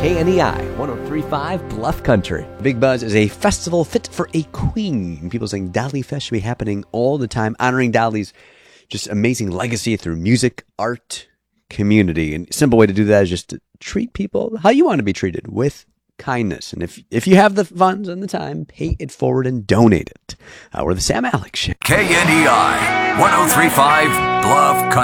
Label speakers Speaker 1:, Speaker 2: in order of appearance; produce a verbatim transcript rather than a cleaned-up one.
Speaker 1: K N E I, one oh three point five Bluff Country. Big Buzz is a festival fit for a queen. People saying Dolly Fest should be happening all the time, honoring Dolly's just amazing legacy through music, art, community. And a simple way to do that is just to treat people how you want to be treated, with kindness. And if if you have the funds and the time, pay it forward and donate it. Uh, we're the Sam Alex Show.
Speaker 2: K N E I, one oh three point five Bluff Country.